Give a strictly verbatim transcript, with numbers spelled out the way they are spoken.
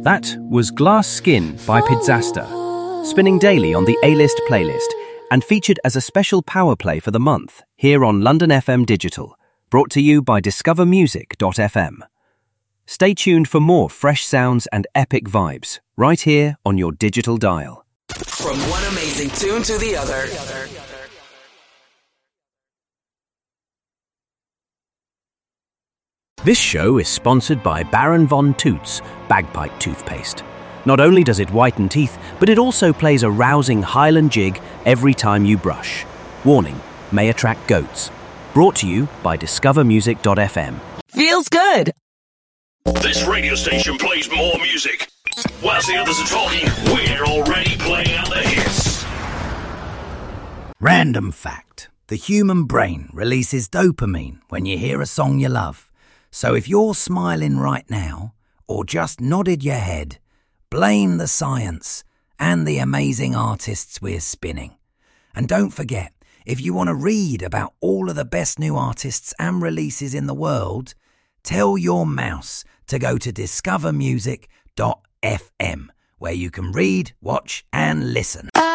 That was Glass Skin by Pizzasta, spinning daily on the A-List playlist and featured as a special power play for the month here on London F M Digital, brought to you by discover music dot f m. Stay tuned for more fresh sounds and epic vibes right here on your digital dial. From one amazing tune to the other. This show is sponsored by Baron Von Toots Bagpipe Toothpaste. Not only does it whiten teeth, but it also plays a rousing Highland jig every time you brush. Warning, may attract goats. Brought to you by discover music dot f m. Feels good. This radio station plays more music. Whilst the others are talking, we're already playing out the hits. Random fact. The human brain releases dopamine when you hear a song you love. So if you're smiling right now, or just nodded your head, blame the science and the amazing artists we're spinning. And don't forget, if you want to read about all of the best new artists and releases in the world, tell your mouse to go to discover music dot f m, where you can read, watch and listen.